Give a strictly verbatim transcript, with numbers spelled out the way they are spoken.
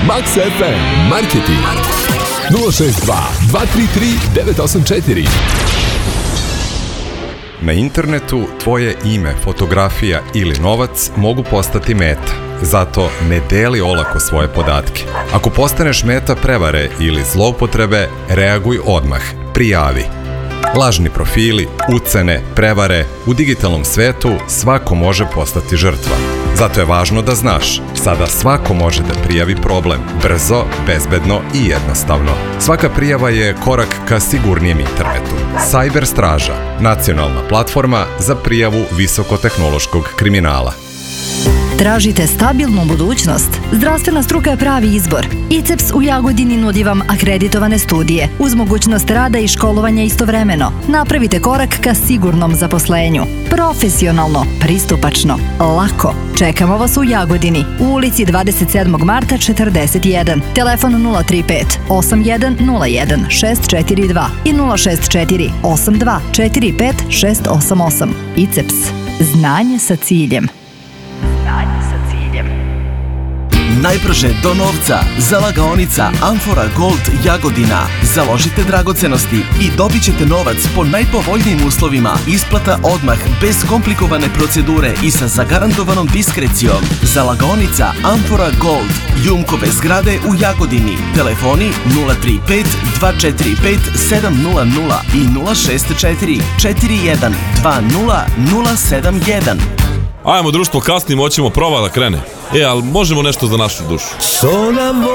Max ef em Marketing nula šest dva dva tri tri devet osam četiri. Na internetu tvoje ime, fotografija ili novac mogu postati meta. Zato ne deli olako svoje podatke. Ako postaneš meta prevare ili zloupotrebe, reaguj odmah. Prijavi. Lažni profili, ucene, prevare, u digitalnom svetu svako može postati žrtva. Zato je važno da znaš, sada svako može da prijavi problem, brzo, bezbedno i jednostavno. Svaka prijava je korak ka sigurnijem internetu. Cyber Straža, nacionalna platforma za prijavu visokotehnološkog kriminala. Tražite stabilnu budućnost? Zdravstvena struka je pravi izbor. I C E P S u Jagodini nudi vam akreditovane studije uz mogućnost rada i školovanja istovremeno. Napravite korak ka sigurnom zaposlenju. Profesionalno, pristupačno, lako. Čekamo vas u Jagodini, u ulici dvadeset sedmog marta četrdeset jedan. Telefon nula tri pet osam jedan nula jedan šest četiri dva i nula šest četiri osam dva četiri pet šest osam osam. I C E P S. Znanje sa ciljem. Najbrže do novca. Zalagaonica Amfora Gold Jagodina. Založite dragocenosti i dobit ćete novac po najpovoljnijim uslovima. Isplata odmah, bez komplikovane procedure i sa zagarantovanom diskrecijom. Zalagaonica Amfora Gold. Jumkove zgrade u Jagodini. Telefoni nula tri pet dva četiri pet sedam nula nula i nula šest četiri četiri jedan dva nula nula sedam jedan. Ajmo društvo, kasnimo, hoćemo prova da krene. E, ali možemo nešto za našu dušu.